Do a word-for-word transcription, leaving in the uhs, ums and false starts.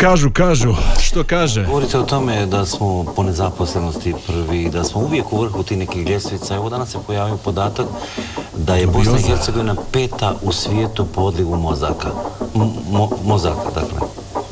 kažu, kažu, što kaže? Govorite o tome da smo po nezaposlenosti prvi, da smo uvijek u vrhu tih nekih ljestvica. Evo danas se pojavio podatak da je Bosna i Hercegovina peta u svijetu po odlivu mozaka. Mo, mozaka, dakle.